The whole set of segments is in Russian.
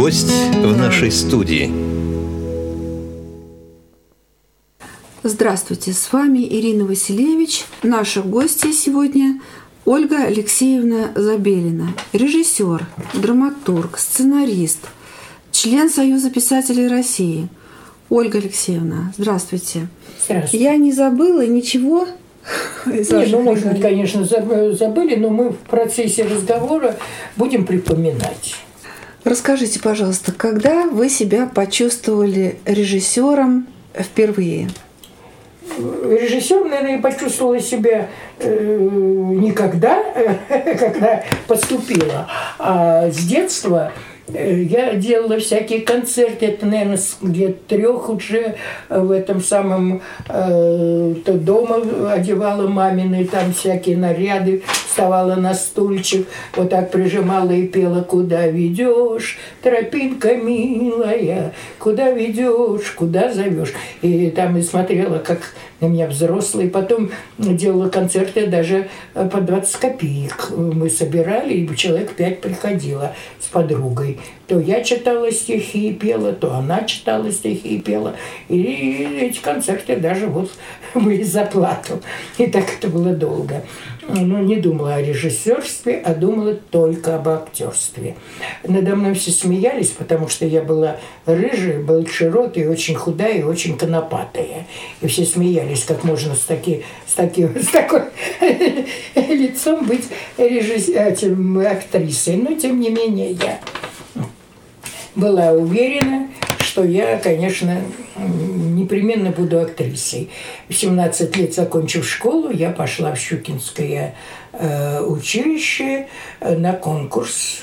Гость в нашей студии. Здравствуйте, с вами Ирина Василевич. Наша гостья сегодня Ольга Алексеевна Забелина, режиссер, драматург, сценарист, член Союза писателей России. Ольга Алексеевна, здравствуйте. Здравствуйте. Я не забыла ничего. Может быть, конечно, забыли, но мы в процессе разговора будем припоминать. Расскажите, пожалуйста, когда вы себя почувствовали режиссером впервые? Режиссером, наверное, я почувствовала себя никогда, когда поступила, а с детства. Я делала всякие концерты, это, наверное, лет 3 уже в этом самом дома одевала мамины, там всякие наряды, вставала на стульчик, вот так прижимала и пела: «Куда ведешь, тропинка милая, куда ведешь, куда зовешь». И там и смотрела, как на меня взрослые. Потом делала концерты даже по 20 копеек. Мы собирали, и человек 5 приходило с подругой. То я читала стихи и пела, то она читала стихи и пела. И эти концерты даже вот были за плату. И так это было долго. Но не думала о режиссерстве, а думала только об актерстве. Надо мной все смеялись, потому что я была рыжая, большеротая, очень худая и очень конопатая. И все смеялись, как можно с такой лицом быть актрисой. Но, тем не менее, я была уверена, что я, конечно, непременно буду актрисой. В 17 лет, закончив школу, я пошла в Щукинское училище на конкурс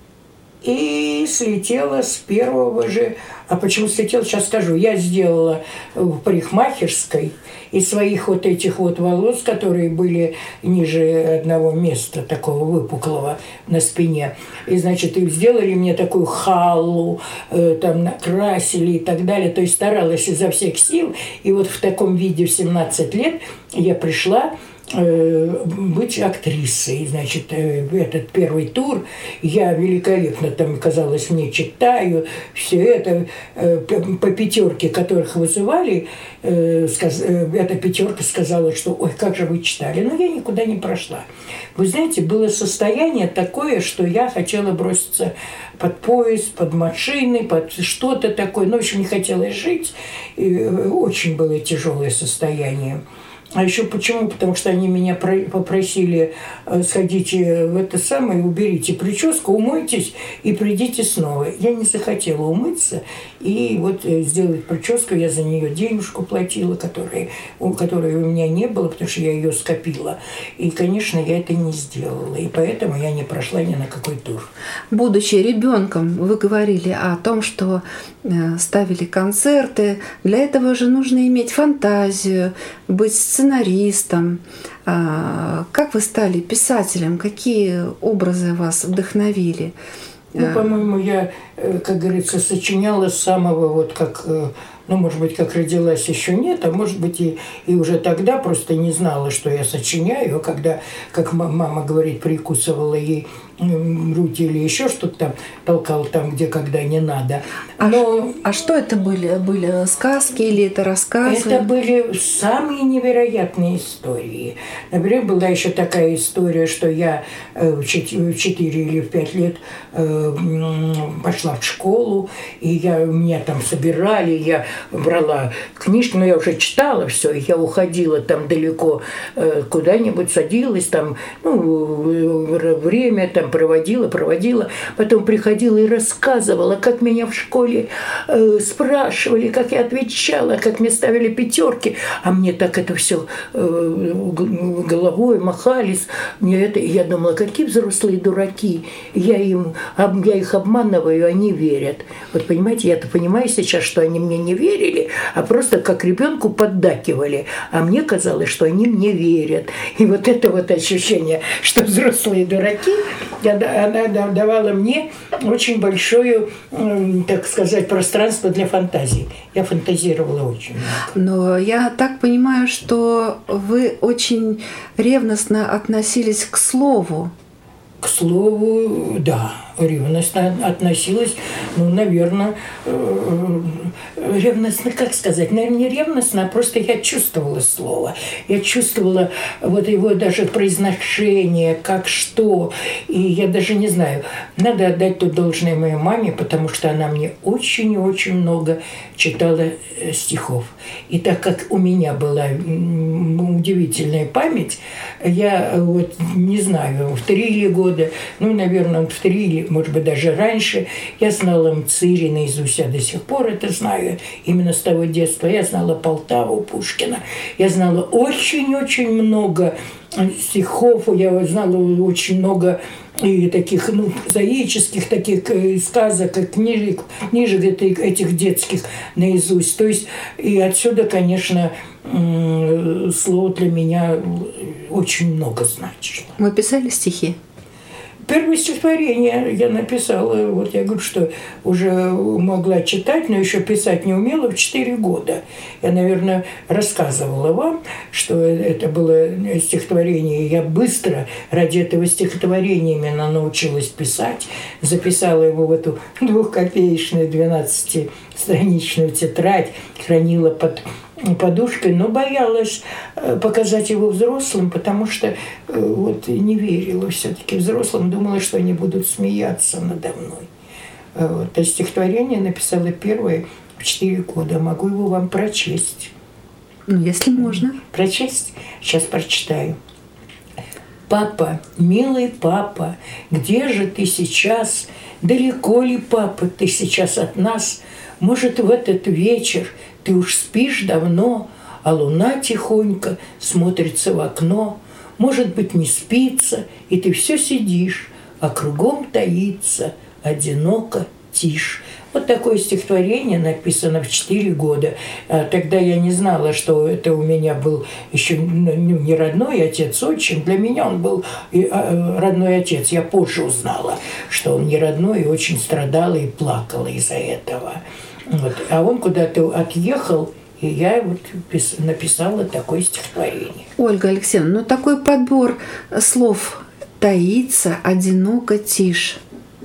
и слетела с первого же. А почему слетела, сейчас скажу. Я сделала в парикмахерской из своих вот этих вот волос, которые были ниже одного места, такого выпуклого на спине. И, значит, и сделали мне такую халлу, там накрасили и так далее. То есть старалась изо всех сил. И вот в таком виде в 17 лет я пришла быть актрисой. Значит, этот первый тур я великолепно там, казалось мне, читаю все это по пятерке, которых вызывали. Эта пятерка сказала, что ой, как же вы читали. Но я никуда не прошла. Вы знаете, было состояние такое, что я хотела броситься под поезд, под машины, под что-то такое. Ну, в общем, не хотела жить. И очень было тяжелое состояние. А еще почему? Потому что они меня попросили: сходите в это самое, уберите прическу, умойтесь и придите снова. Я не захотела умыться и вот сделать прическу. Я за нее денежку платила, которой у меня не было, потому что я ее скопила. И, конечно, я это не сделала. И поэтому я не прошла ни на какой тур. Будучи ребенком, вы говорили о том, что ставили концерты. Для этого же нужно иметь фантазию, быть сценаристом. Как вы стали писателем? Какие образы вас вдохновили? Ну, по-моему, я, как говорится, сочиняла с самого вот как... Ну, может быть, как родилась, еще нет, а может быть, и уже тогда просто не знала, что я сочиняю. Когда, как мама говорит, прикусывала ей руки или еще что-то там, толкала там, где, когда не надо. А что это были? Были сказки или это рассказы? Это были самые невероятные истории. Например, была еще такая история, что я в 4 или в 5 лет пошла в школу, и меня там собирали, я брала книжки, но я уже читала все, и я уходила там далеко куда-нибудь, садилась там, время там проводила, потом приходила и рассказывала, как меня в школе спрашивали, как я отвечала, как мне ставили пятерки, а мне так это все головой махались, я думала, какие взрослые дураки, я их обманываю, они верят. Вот понимаете, я-то понимаю сейчас, что они мне не верили, а просто как ребенку поддакивали. А мне казалось, что они мне верят. И вот это вот ощущение, что взрослые дураки, она давала мне очень большое, так сказать, пространство для фантазии. Я фантазировала очень много. Но я так понимаю, что вы очень ревностно относились к слову. К слову, да. ревностно относилась, ну, наверное, ревностно, как сказать, наверное, не ревностно, а просто я чувствовала слово. Я чувствовала вот его даже произношение, как что. И я даже не знаю, надо отдать тут должное моей маме, потому что она мне очень и очень много читала стихов. И так как у меня была удивительная память, я вот не знаю, в 3 года, ну, наверное, в 3 или, может быть, даже раньше, я знала Мцыри наизусть, я до сих пор это знаю, именно с того детства. Я знала Полтаву, Пушкина, я знала очень-очень много стихов, я знала очень много и таких, ну, прозаических таких сказок, книжек этих детских наизусть. То есть и отсюда, конечно, слово для меня очень много значило. Вы писали стихи? Первое стихотворение я написала, вот я говорю, что уже могла читать, но еще писать не умела в 4 года. Я, наверное, рассказывала вам, что это было стихотворение. Я быстро ради этого стихотворения именно научилась писать. Записала его в эту 2-копеечную 12-страничную тетрадь, хранила под подушкой, но боялась показать его взрослым, потому что вот не верила все-таки взрослым, думала, что они будут смеяться надо мной. Вот. А стихотворение написала первое в 4 года. Могу его вам прочесть. Ну, если можно. Прочесть? Сейчас прочитаю. Папа, милый папа, где же ты сейчас? Далеко ли, папа, ты сейчас от нас? Может, в этот вечер ты уж спишь давно, а луна тихонько смотрится в окно. Может быть, не спится, и ты все сидишь, а кругом таится одиноко тишь. Вот такое стихотворение написано в 4 года. Тогда я не знала, что это у меня был еще не родной отец, отчим. Для меня он был родной отец. Я позже узнала, что он не родной, и очень страдала и плакала из-за этого. Вот. А он куда-то отъехал, и я вот написала такое стихотворение. Ольга Алексеевна, ну такой подбор слов «таится», «одиноко», «тишь».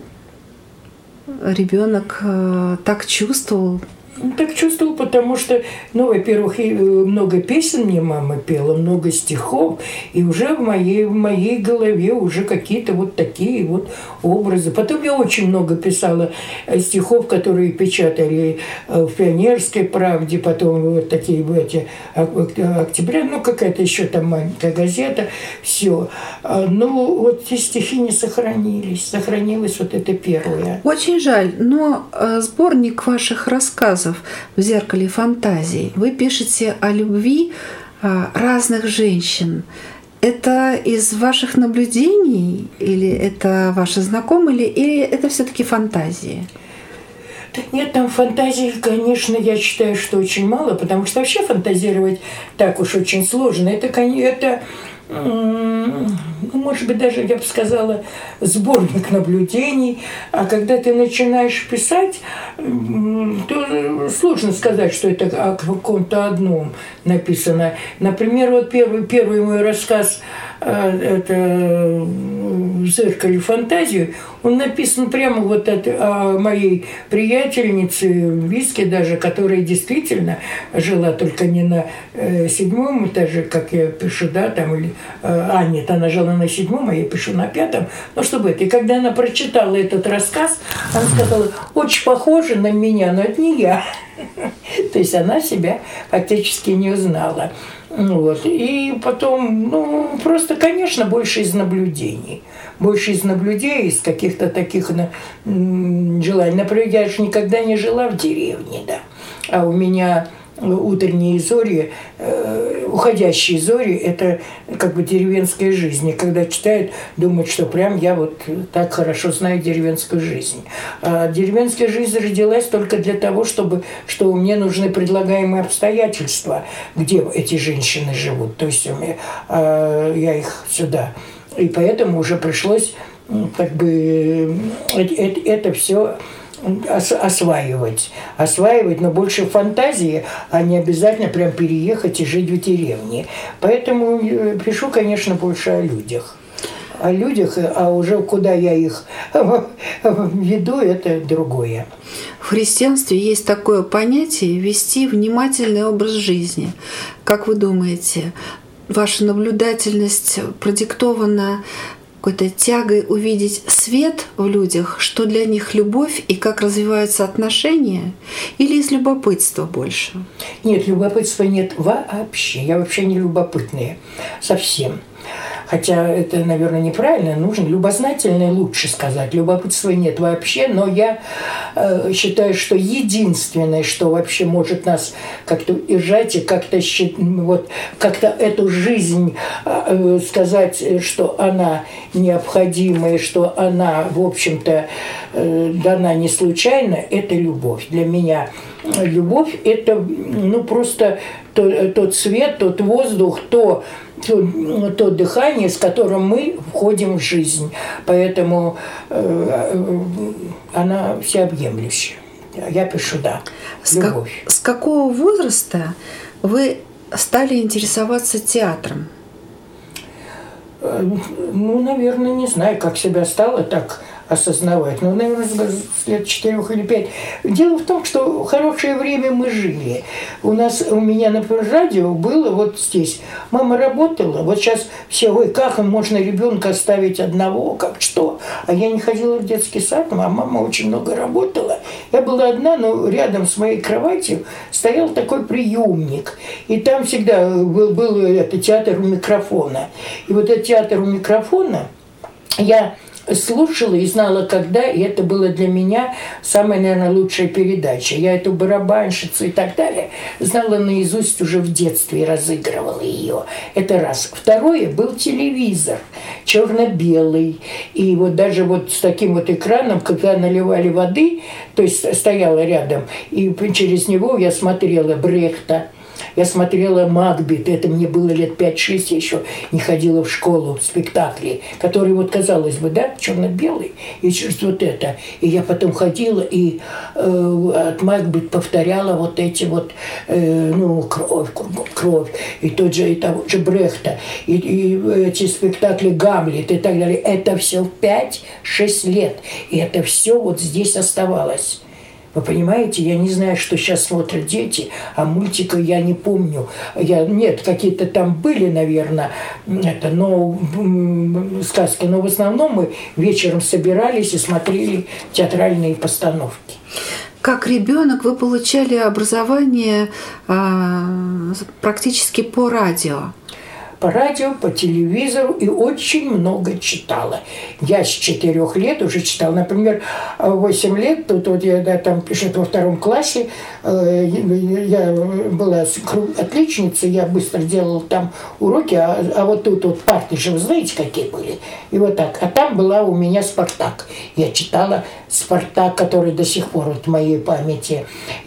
Ребенок так чувствовал? Так чувствовал, потому что, ну, во-первых, много песен мне мама пела, много стихов, и уже в моей голове уже какие-то вот такие вот образы. Потом я очень много писала стихов, которые печатали в «Пионерской правде», потом вот такие вот эти «Октября», ну, какая-то еще там маленькая газета, все. Ну, вот эти стихи не сохранилось вот это первое. Очень жаль, но сборник ваших рассказов «В зеркале фантазий» вы пишете о любви разных женщин. Это из ваших наблюдений, или это ваши знакомые, или это все-таки фантазии? Нет, там фантазий, конечно, я считаю, что очень мало, потому что вообще фантазировать так уж очень сложно. Это может быть, даже, я бы сказала, сборник наблюдений. А когда ты начинаешь писать, то сложно сказать, что это о каком-то одном написано. Например, вот первый мой рассказ это «В зеркале фантазии», он написан прямо вот о моей приятельнице Виске даже, которая действительно жила только не на 7 этаже, как я пишу, да, там, или... нет, она жила на 7, а я пишу на 5. Ну, чтобы это. И когда она прочитала этот рассказ, она сказала: очень похоже на меня, но это не я. То есть она себя фактически не узнала. Вот. И потом, ну, просто, конечно, больше из наблюдений. Больше из наблюдений, из каких-то таких желаний. Например, я же никогда не жила в деревне, да. А у меня утренние зори, уходящие зори – это как бы деревенская жизнь. И когда читают, думают, что прям я вот так хорошо знаю деревенскую жизнь. А деревенская жизнь родилась только для того, что мне нужны предлагаемые обстоятельства, где эти женщины живут. То есть я их сюда. И поэтому уже пришлось как бы это все осваивать, но больше фантазии, а не обязательно прям переехать и жить в деревне. Поэтому пишу, конечно, больше о людях. о людях, а уже куда я их веду, это другое. В христианстве есть такое понятие «вести внимательный образ жизни». Как вы думаете, ваша наблюдательность продиктована какой-то тягой увидеть свет в людях, что для них любовь и как развиваются отношения, или из любопытства больше? Нет, любопытства нет вообще. Я вообще не любопытная. Совсем. Хотя это, наверное, неправильно. Нужно любознательное лучше сказать. Любопытства нет вообще. Но я считаю, что единственное, что вообще может нас как-то удержать и как-то вот, как-то эту жизнь сказать, что она необходимая, что она, в общем-то, дана не случайно, это любовь. Для меня любовь – это просто тот свет, тот воздух, то дыхание, с которым мы входим в жизнь. Поэтому она всеобъемлющая. Я пишу «да». Любовь. С какого возраста вы стали интересоваться театром? Наверное, не знаю, как себя стало так осознавать. Наверное, с лет 4 или 5. Дело в том, что хорошее время мы жили. У меня, например, радио было вот здесь. Мама работала. Вот сейчас все, ой, как можно ребенка оставить одного, как что. А я не ходила в детский сад, а мама очень много работала. Я была одна, но рядом с моей кроватью стоял такой приемник. И там всегда был это, театр у микрофона. И вот этот театр у микрофона я слушала и знала, когда, и это было для меня самая, наверное, лучшая передача. Я эту барабанщицу и так далее знала наизусть уже в детстве и разыгрывала ее. Это раз. Второе, был телевизор, черно-белый. И вот даже вот с таким вот экраном, когда наливали воды, то есть стояла рядом, и через него я смотрела Брехта. Я смотрела «Макбет», это мне было лет 5-6, я еще не ходила в школу, спектакли, которые, вот, казалось бы, да, черно-белый, и через вот это. И я потом ходила и от «Макбет» повторяла вот эти вот, кровь, и тот же, и того же Брехта, и эти спектакли «Гамлет» и так далее. Это все в 5-6 лет, и это все вот здесь оставалось. Вы понимаете, я не знаю, что сейчас смотрят дети, а мультика я не помню. Нет, какие-то там были, наверное, сказки, но в основном мы вечером собирались и смотрели театральные постановки. Как ребенок вы получали образование практически по радио? По радио, по телевизору и очень много читала. Я с 4 лет уже читала. Например, 8 лет, тут вот я там пишу во 2 классе, я была отличницей, я быстро делала там уроки, а вот тут вот парты же, вы знаете, какие были? И вот так. А там была у меня «Спартак». Я читала «Спартак», который до сих пор вот в моей памяти.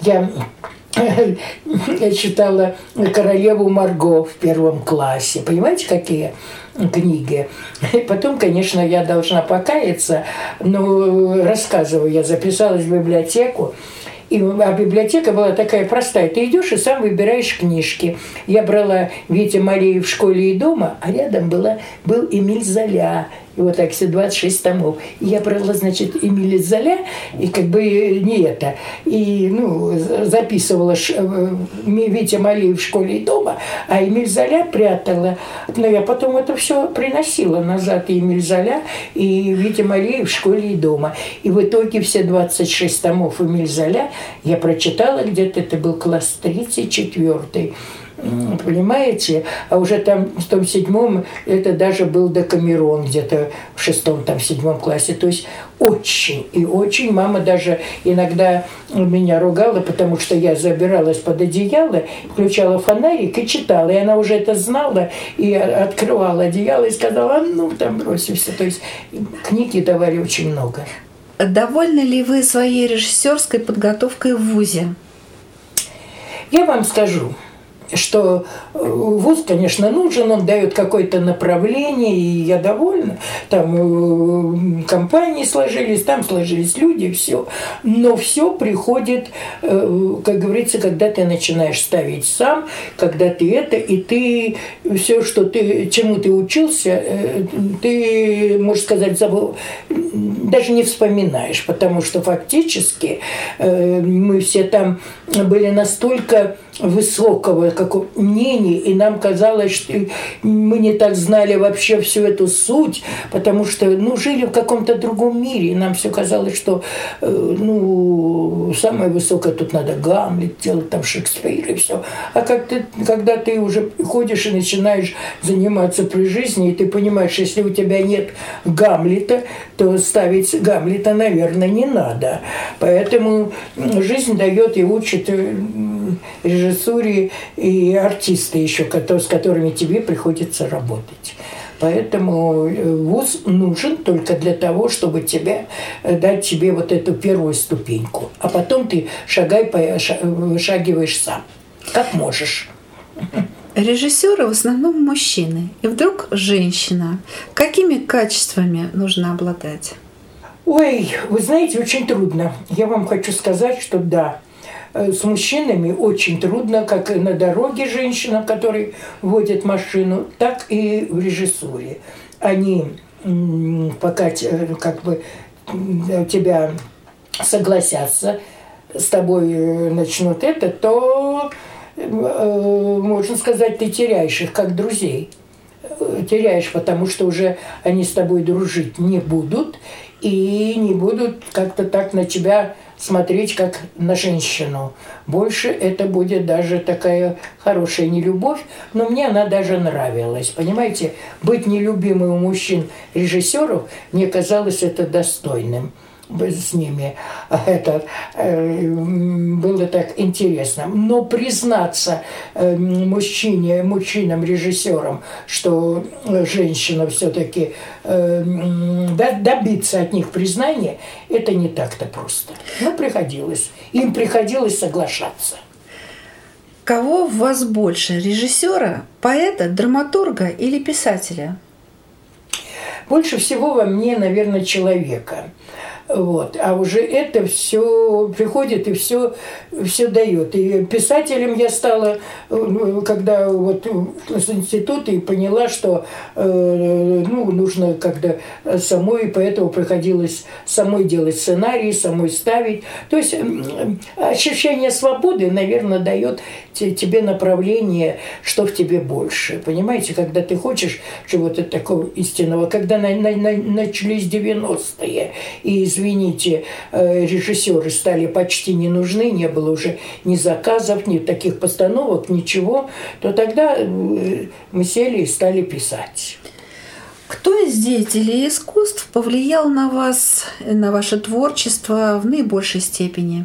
Я читала «Королеву Марго» в 1 классе. Понимаете, какие книги? И потом, конечно, я должна покаяться, но рассказываю, я записалась в библиотеку. А библиотека была такая простая. Ты идешь и сам выбираешь книжки. Я брала Витя Малеев «В школе и дома», а рядом был Эмиль Золя. И вот так все 26 томов. И я брала, значит, Эмиля Золя, и как бы не это. И, записывала Витя Малеев «В школе и дома», а Эмиль Золя прятала. Но я потом это все приносила назад. И Эмиль Золя, и Витя Малеев «В школе и дома». И в итоге все 26 томов Эмиль Золя я прочитала где-то, это был класс 34-й. Понимаете? А уже там в том 7-м это даже был Декамерон где-то в 6-7 классе. То есть очень и очень. Мама даже иногда меня ругала, потому что я забиралась под одеяло, включала фонарик и читала. И она уже это знала и открывала одеяло и сказала: там бросимся. То есть книги давали очень много. Довольны ли вы своей режиссерской подготовкой в вузе? Я вам скажу. что вуз, конечно, нужен, он дает какое-то направление, и я довольна. Там компании сложились, там сложились люди, все. Но все приходит, как говорится, когда ты начинаешь ставить сам, когда ты это, и ты все, что ты, чему ты учился, ты, можно сказать, забыл, даже не вспоминаешь, потому что фактически мы все там были настолько высокого мнения, и нам казалось, что мы не так знали вообще всю эту суть, потому что, жили в каком-то другом мире, и нам все казалось, что, самое высокое тут надо Гамлет делать, там Шекспир и все. А когда ты уже ходишь и начинаешь заниматься при жизни, и ты понимаешь, если у тебя нет Гамлета, то ставить Гамлета, наверное, не надо. Поэтому жизнь дает и учит режиссуре и артисты еще, с которыми тебе приходится работать. Поэтому вуз нужен только для того, чтобы дать тебе вот эту первую ступеньку. А потом ты вышагиваешь сам, как можешь. Режиссеры в основном мужчины, и вдруг женщина. Какими качествами нужно обладать? Ой, вы знаете, очень трудно. Я вам хочу сказать, что да, с мужчинами очень трудно, как и на дороге женщинам, которые водят машину, так и в режиссуре. Они пока тебя согласятся, с тобой начнут это, то, можно сказать, ты теряешь их как друзей. Теряешь, потому что уже они с тобой дружить не будут и не будут как-то так на тебя смотреть, как на женщину. Больше это будет даже такая хорошая нелюбовь, но мне она даже нравилась. Понимаете, быть нелюбимой у мужчин-режиссеров, мне казалось это достойным. С ними это было так интересно. Но признаться мужчинам-режиссерам, что женщина все-таки добиться от них признания, это не так-то просто. Но приходилось. Им приходилось соглашаться. Кого в вас больше, режиссера, поэта, драматурга или писателя? Больше всего во мне, наверное, человека. Вот. А уже это все приходит и все дает. И писателем я стала, когда вот с института, и поняла, что нужно когда самой, поэтому приходилось самой делать сценарий, самой ставить. То есть ощущение свободы, наверное, дает тебе направление, что в тебе больше. Понимаете, когда ты хочешь чего-то такого истинного, когда начались 90-е, и извините, режиссеры стали почти не нужны, не было уже ни заказов, ни таких постановок, ничего, то тогда мы сели и стали писать. Кто из деятелей искусств повлиял на вас, на ваше творчество в наибольшей степени?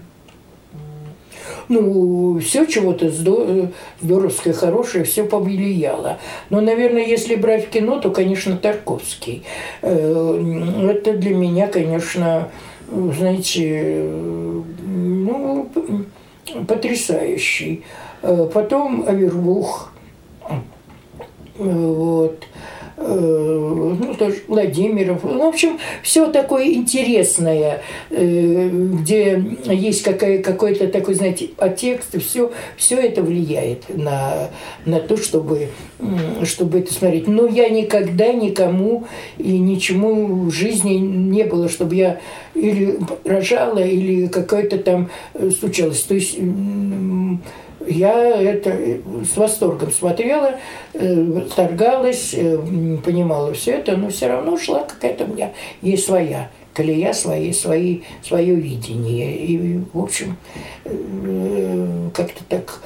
Все чего-то здоровское, хорошее, все повлияло. Но, наверное, если брать в кино, то, конечно, Тарковский. Это для меня, конечно, знаете, потрясающий. Потом Авербух. Вот. Тоже Владимиров. В общем, все такое интересное, где есть какой-то такой, знаете, подтекст, все это влияет на то, чтобы это смотреть. Но я никогда никому и ничему в жизни не было, чтобы я или рожала, или какое-то там случалось. То есть я это с восторгом смотрела, торгалась, понимала все это, но все равно шла какая-то у меня есть своя колея, свое видение. И, в общем, как-то так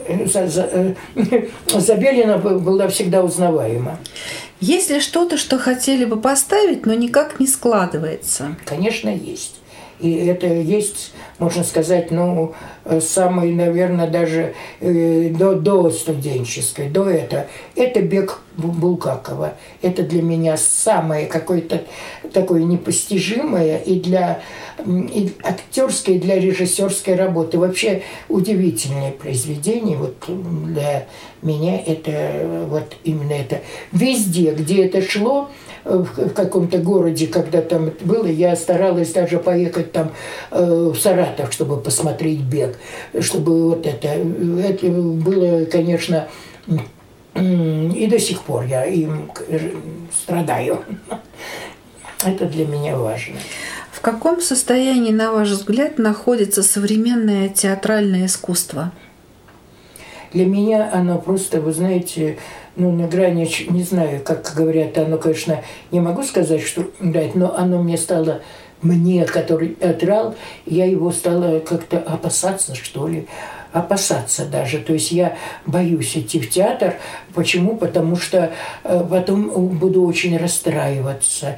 Забелина была всегда узнаваема. Есть ли что-то, что хотели бы поставить, но никак не складывается? Конечно, есть. И это есть, можно сказать, ну, самый, наверное, даже до студенческой, до этого. Это бег Булгакова. Это для меня самое какое-то такое непостижимое и для актерской, и для режиссерской работы. Вообще удивительное произведение. Вот для меня это вот именно это. Везде, где это шло, в каком-то городе, когда там было, я старалась даже поехать там в Саратов, чтобы посмотреть бег, чтобы вот это было, конечно, и до сих пор я им страдаю. Это для меня важно. В каком состоянии, на ваш взгляд, находится современное театральное искусство? Для меня оно просто, вы знаете, ну, на грани, не знаю, как говорят, оно, конечно, не могу сказать, что играть, но оно мне стало, который театрал, я его стала как-то опасаться, что ли, опасаться даже. То есть я боюсь идти в театр. Почему? Потому что потом буду очень расстраиваться.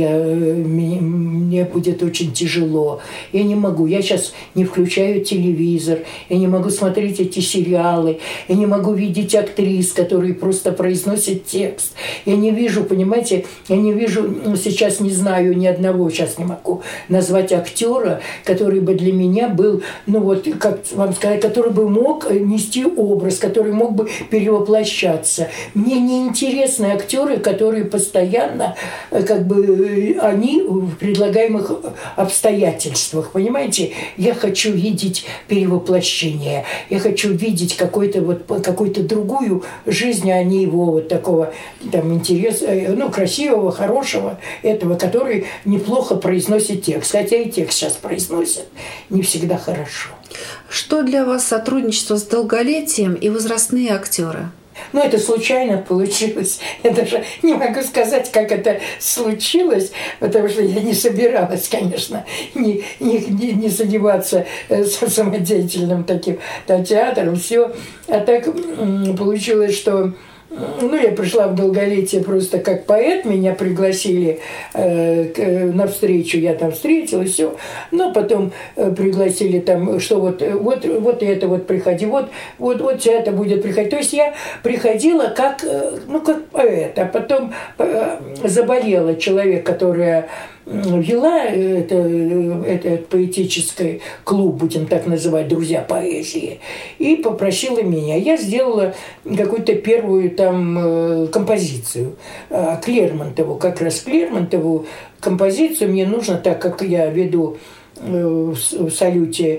Мне будет очень тяжело. Я не могу. Я сейчас не включаю телевизор. Я не могу смотреть эти сериалы. Я не могу видеть актрис, которые просто произносят текст. Я не вижу, понимаете, сейчас не знаю ни одного, сейчас не могу назвать актера, который бы для меня был, ну вот, как вам сказать, который бы мог нести образ, который мог бы перевоплощаться. Мне не интересны актеры, которые постоянно, как бы, они в предлагаемых обстоятельствах, понимаете? Я хочу видеть перевоплощение, я хочу видеть какую-то другую жизнь, а не его вот такого там интереса, ну, красивого, хорошего, этого, который неплохо произносит текст. Хотя и текст сейчас произносит не всегда хорошо. Что для вас сотрудничество с долголетием и возрастные актеры? Ну, это случайно получилось. Я даже не могу сказать, как это случилось, потому что я не собиралась, конечно, не заниматься самодеятельным таким театром. Все. А так получилось, что я пришла в долголетие просто как поэт, меня пригласили на встречу, я там встретилась, все. Но потом пригласили там, что вот это вот приходи, вот это будет приходить. То есть я приходила как поэт, а потом заболела человек, которая вела этот поэтический клуб, будем так называть, «Друзья поэзии», и попросила меня. Я сделала какую-то первую там композицию Клермонтову, как раз Клермонтову композицию мне нужно, так как я веду в «Салюте»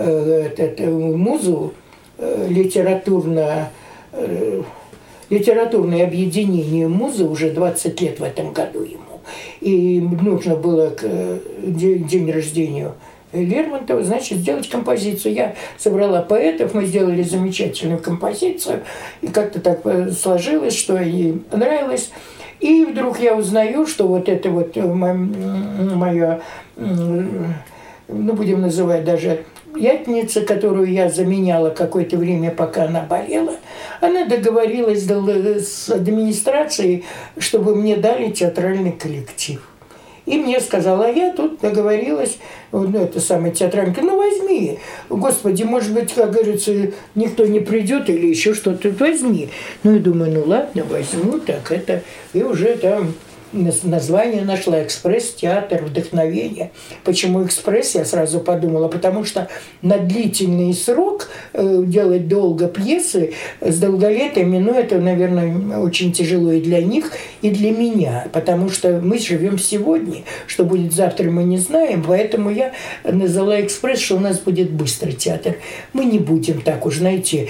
музу, литературное объединение «Музы», уже 20 лет в этом году ему. И нужно было к день рождения Лермонтова, значит, сделать композицию. Я собрала поэтов, мы сделали замечательную композицию. И как-то так сложилось, что ей понравилось. И вдруг я узнаю, что вот это вот моя, будем называть даже приятельница, которую я заменяла какое-то время, пока она болела, она договорилась с администрацией, чтобы мне дали театральный коллектив. И мне сказала, я тут договорилась, это самое театральное, возьми. Господи, может быть, как говорится, никто не придет или еще что-то, возьми. Я думаю, ладно, возьму, так это, и уже там название нашла «Экспресс-театр вдохновения». Почему «Экспресс», я сразу подумала, потому что на длительный срок делать долго пьесы с долголетиями, это, наверное, очень тяжело и для них, и для меня, потому что мы живем сегодня, что будет завтра, мы не знаем, поэтому я назвала «Экспресс», что у нас будет быстрый театр. Мы не будем так уж, знаете,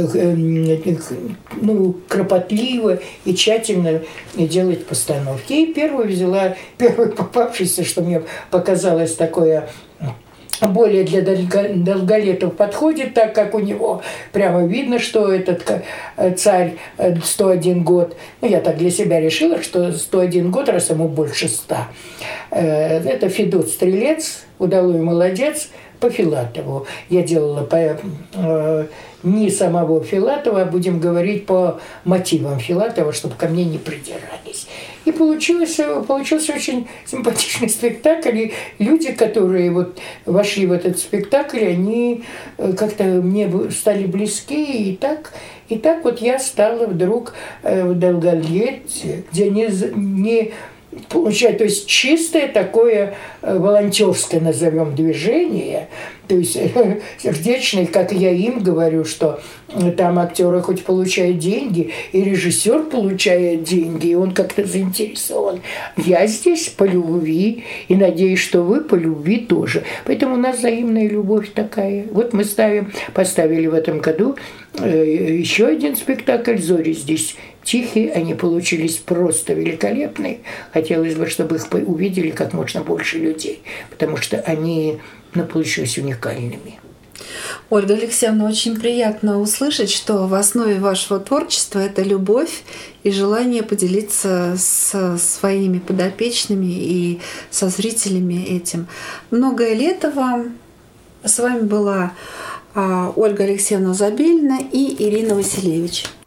кропотливо и тщательно делать постановки. И первую попавшийся, что мне показалось такое более для долголетов подходит, так как у него прямо видно, что этот царь 101 год. Я так для себя решила, что 101 год, раз ему больше 100. Это Федот Стрелец, удалой молодец, по Филатову. Я делала не самого Филатова, а будем говорить по мотивам Филатова, чтобы ко мне не придирались. И получился очень симпатичный спектакль. И люди, которые вот вошли в этот спектакль, они как-то мне стали близки. И так вот я стала вдруг в Долголете, где не получать, то есть чистое такое волонтерское, назовем, движение, то есть сердечное, как я им говорю, что там актеры хоть получают деньги, и режиссер получает деньги, и он как-то заинтересован. Я здесь по любви, и надеюсь, что вы по любви тоже. Поэтому у нас взаимная любовь такая. Вот мы поставили в этом году еще один спектакль «Зори здесь тихие», они получились просто великолепные. Хотелось бы, чтобы их увидели как можно больше людей, потому что они получились уникальными. Ольга Алексеевна, очень приятно услышать, что в основе вашего творчества это любовь и желание поделиться со своими подопечными и со зрителями этим. Многое лето вам. С вами была Ольга Алексеевна Забелина и Ирина Василевич.